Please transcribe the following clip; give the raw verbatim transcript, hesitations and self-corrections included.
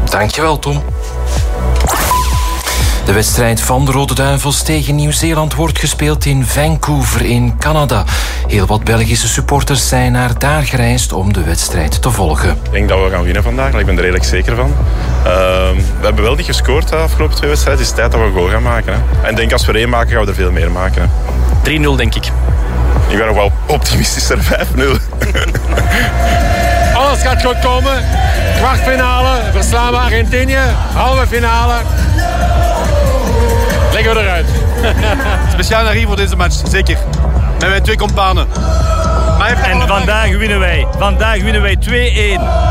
Dankjewel, Tom. De wedstrijd van de Rode Duivels tegen Nieuw-Zeeland wordt gespeeld in Vancouver in Canada. Heel wat Belgische supporters zijn naar daar gereisd om de wedstrijd te volgen. Ik denk dat we gaan winnen vandaag, ik ben er redelijk zeker van. Uh, we hebben wel niet gescoord de afgelopen twee wedstrijden. Het is tijd dat we een goal gaan maken. Hè. En ik denk als we er één maken, gaan we er veel meer maken. Hè. drie nul denk ik. Ik ben nog wel optimistischer, vijf nul. Alles gaat goed komen. Kwartfinale, verslaan we Argentinië. Halve finale. Leggen we eruit. Speciaal naar hier voor deze match, zeker. Met mijn twee companen. En vandaag winnen wij. Vandaag winnen wij twee één.